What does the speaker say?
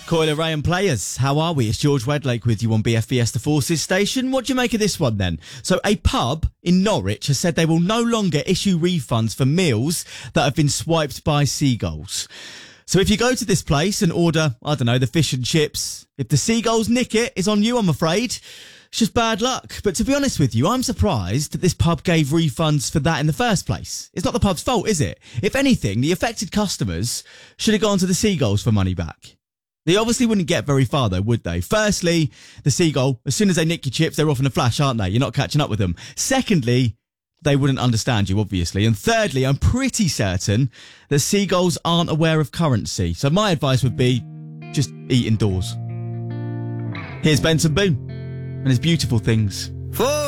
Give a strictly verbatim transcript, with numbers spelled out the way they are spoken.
Coil Array and Players, how are we? It's George Wedlake with you on B F B S The Forces station. What do you make of this one then? So a pub in Norwich has said they will no longer issue refunds for meals that have been swiped by seagulls. So if you go to this place and order, I don't know, the fish and chips, if the seagulls nick it, it's on you, I'm afraid. It's just bad luck. But to be honest with you, I'm surprised that this pub gave refunds for that in the first place. It's not the pub's fault, is it? If anything, the affected customers should have gone to the seagulls for money back. They obviously wouldn't get very far though, would they? Firstly, the seagull, as soon as they nick your chips, they're off in a flash, aren't they? You're not catching up with them. Secondly, they wouldn't understand you, obviously. And thirdly, I'm pretty certain that seagulls aren't aware of currency. So my advice would be, just eat indoors. Here's Benson Boone and his Beautiful Things. For